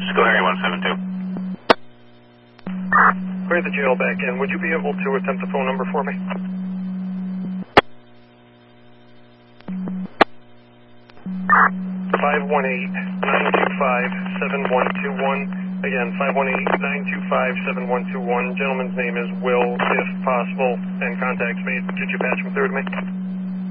Schoharie 172. Bring the jail back in. Would you be able to attempt the phone number for me? (518-925-7121). Again, 518-925-7121. Gentleman's name is Will, if possible, and contacts me. Could you patch him through to me?